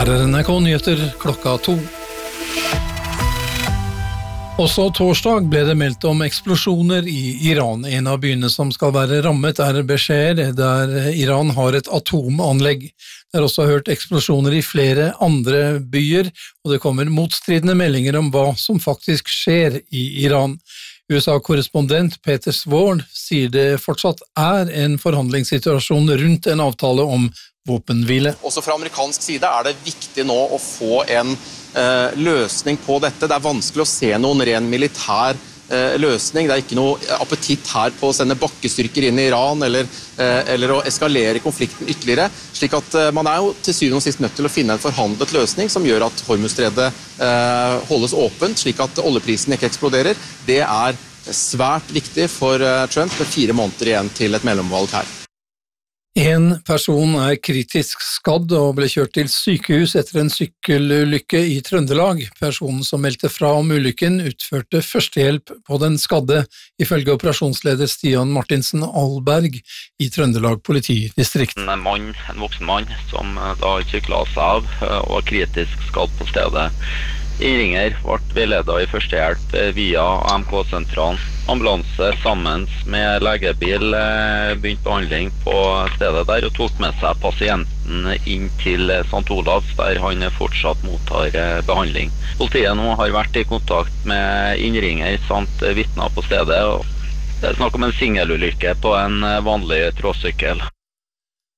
Her NRK Nyheter klokka 2. Også torsdag ble det meldt om eksplosjoner i Iran. En av byene som skal være rammet Besher, der Iran har et atomanlegg. Det er også hørt eksplosjoner i flere andre byer, og det kommer motstridende meldinger om hva som faktisk skjer i Iran. USA-korrespondent Peter Svord sier det fortsatt er en forhandlingssituasjon rundt en avtale om våpenhvile. Også fra amerikansk side er det viktig nå å få en løsning på dette. Det er vanskelig å se noen ren militær løsning. Det er ikke noe appetitt her på å sende bakkestyrker inn i Iran eller å eskalere konflikten ytterligere. Slik at man er jo til syvende og sist nødt til å finne en forhandlet løsning som gjør at Hormuzstredet holdes åpent, slik at oljeprisen ikke eksploderer. Det er svært viktig for Trump med 4 måneder igjen til et mellomvalg her. En person er kritisk skadd og ble kjørt til sykehus etter en sykkelulykke i Trøndelag. Personen som meldte fra om ulykken utførte førstehjelp på den skadde, ifølge operasjonsleder Stian Martinsen Alberg i Trøndelag politidistrikt. En voksen mann som da syklet av seg av og var kritisk skadd på stedet. Innringer ble veiledet i førstehjelp via AMK-sentralen. Ambulanse sammen med legebil begynte behandling på stedet der og tok med seg pasienten inn til St. Olavs, der han fortsatt mottar behandling. Politiet nå har vært i kontakt med innringer samt vitner på stedet. Det er snakk om en singelulykke på en vanlig tråsykkel.